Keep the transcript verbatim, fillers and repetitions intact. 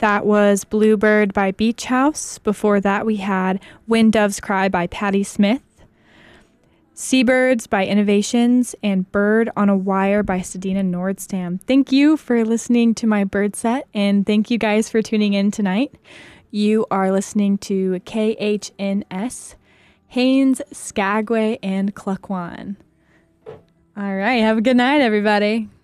That was Bluebird by Beach House. Before that, we had When Doves Cry by Patti Smith, Seabirds by Innovations, and Bird on a Wire by Sedina Nordstam. Thank you for listening to my bird set, and thank you guys for tuning in tonight. You are listening to K H N S, Haines, Skagway, and Klukwan. All right, have a good night, everybody.